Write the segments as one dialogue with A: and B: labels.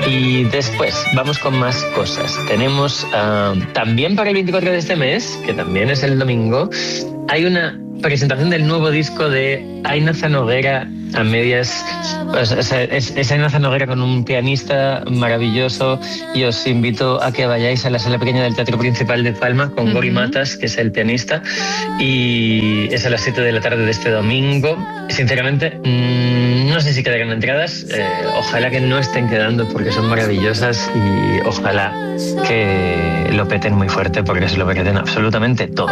A: Y después vamos con más cosas. Tenemos también para el 24 de este mes, que también es el domingo, hay una presentación del nuevo disco de Aina Zanoguera a medias. O sea, es Aina Zanoguera con un pianista maravilloso, y os invito a que vayáis a la sala pequeña del Teatro Principal de Palma con Gori Matas, que es el pianista, y es a las 7 de la tarde de este domingo. Sinceramente, no sé si quedarán entradas, ojalá que no estén quedando porque son maravillosas, y ojalá que lo peten muy fuerte porque se lo merecen absolutamente todo.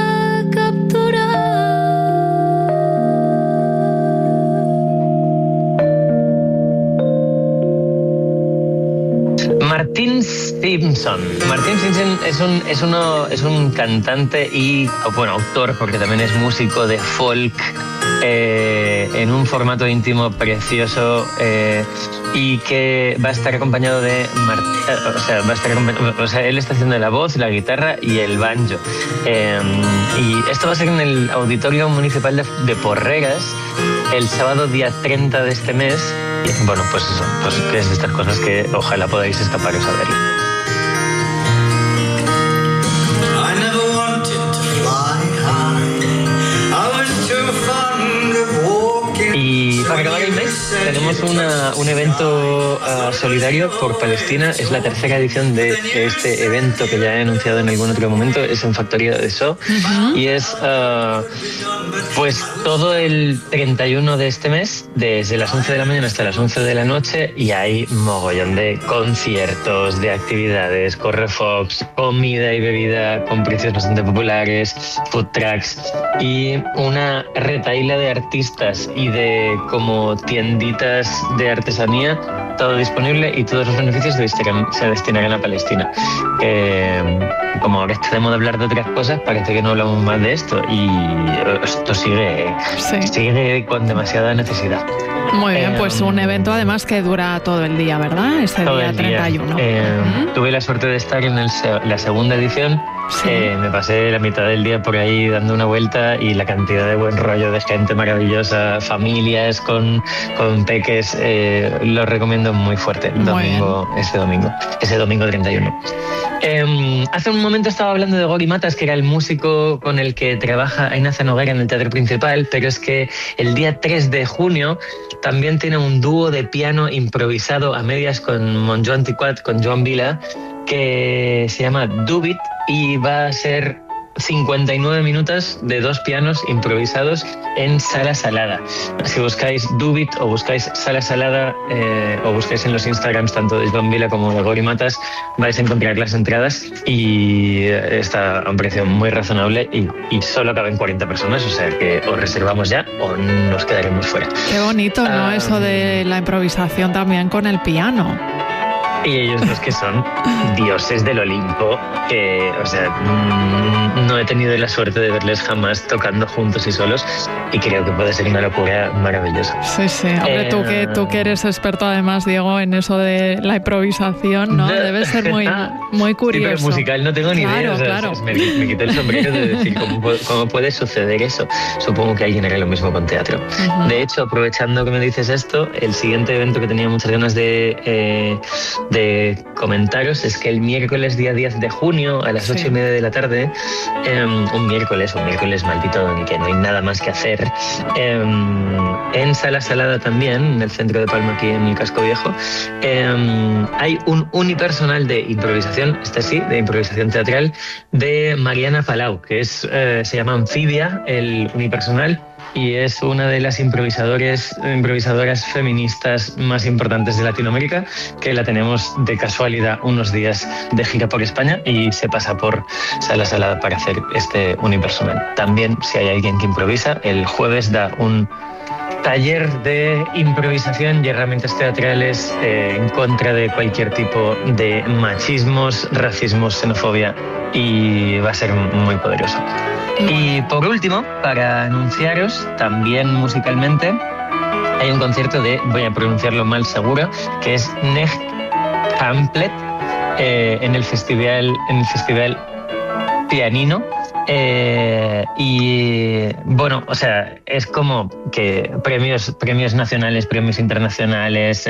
A: Martin Simpson es un cantante y, bueno, autor, porque también es músico de folk, en un formato íntimo precioso, y que va a estar acompañado de él está haciendo la voz, la guitarra y el banjo, y esto va a ser en el Auditorio Municipal de Porreras el sábado día 30 de este mes. Y bueno, pues eso, pues que es de estas cosas que ojalá podáis escaparos a verlo. Y para acabar el mes tenemos un evento solidario por Palestina. Es la tercera edición de este evento que ya he anunciado en algún otro momento. Es en Factoría de So. Y es pues todo el 31 de este mes, desde las 11 de la mañana hasta las 11 de la noche, y hay mogollón de conciertos, de actividades, correfox, comida y bebida con precios bastante populares, food trucks y una retahíla de artistas y de como tienditas de artesanía, todo disponible, y todos los beneficios se destinarán a Palestina. Como ahora está de moda hablar de otras cosas, parece que no hablamos más de esto, y esto sigue con demasiada necesidad.
B: Muy bien, pues un evento además que dura todo el día, ¿verdad? Ese día 31.
A: Tuve la suerte de estar en la segunda edición. Sí. Me pasé la mitad del día por ahí dando una vuelta, y la cantidad de buen rollo de gente maravillosa, familias con peques, lo recomiendo muy fuerte ese domingo 31. Hace un momento estaba hablando de Gori Matas, que era el músico con el que trabaja Aina Zanoguera en el Teatro Principal, pero es que el día 3 de junio también tiene un dúo de piano improvisado a medias con Montjo Antiquat, con Joan Vila, que se llama Dubit, y va a ser 59 minutos de dos pianos improvisados en Sala Salada. Si buscáis Dubit o buscáis Sala Salada, o buscáis en los Instagrams tanto de Joan Vila como de Gori Matas, vais a encontrar las entradas, y está a un precio muy razonable, y solo caben 40 personas, o sea que os reservamos ya o nos quedaremos fuera.
B: Qué bonito, ¿no? Eso de la improvisación también con el piano.
A: Y ellos dos, que son dioses del Olimpo, que, o sea, no he tenido la suerte de verles jamás tocando juntos y solos, y creo que puede ser una locura maravillosa.
B: Sí, sí. Hombre, tú que eres experto además, Diego, en eso de la improvisación, ¿no? Debe ser muy curioso. Sí,
A: pero musical no tengo ni idea. O sea,
B: claro.
A: Me quité el sombrero de decir cómo puede suceder eso. Supongo que alguien hará lo mismo con teatro. Uh-huh. De hecho, aprovechando que me dices esto, el siguiente evento que tenía muchas ganas de comentaros es que el miércoles día 10 de junio a las 8:30 de la tarde, un miércoles maldito, ni que no hay nada más que hacer, en Sala Salada también, en el centro de Palma, aquí en el Casco Viejo, hay un unipersonal de improvisación, de improvisación teatral, de Mariana Palau, que se llama Anfibia, el unipersonal, y es una de las improvisadoras feministas más importantes de Latinoamérica, que la tenemos de casualidad unos días de gira por España, y se pasa por Sala Salada para hacer este unipersonal. También, si hay alguien que improvisa, el jueves da un taller de improvisación y herramientas teatrales en contra de cualquier tipo de machismos, racismos, xenofobia, y va a ser muy poderoso. Y por último, para anunciaros también musicalmente, hay un concierto voy a pronunciarlo mal seguro, que es Neg Hamplet, en el festival Pianino, Y bueno, o sea, es como que premios nacionales, premios internacionales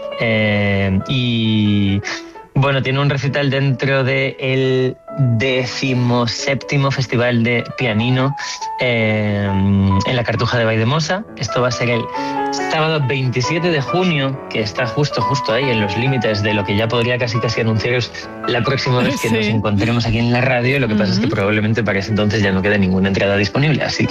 A: y bueno, tiene un recital dentro del 17º Festival de Pianino en la Cartuja de Valldemosa. Esto va a ser el sábado 27 de junio, que está justo ahí en los límites de lo que ya podría casi anunciaros la próxima vez que nos encontremos aquí en la radio. Lo que pasa es que probablemente para ese entonces ya no quede ninguna entrada disponible, así